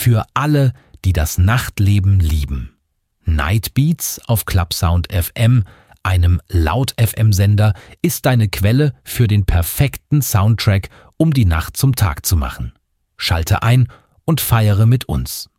für alle, die das Nachtleben lieben. Nightbeats auf Clubsound FM, einem Laut-FM-Sender, ist deine Quelle für den perfekten Soundtrack, um die Nacht zum Tag zu machen. Schalte ein und feiere mit uns.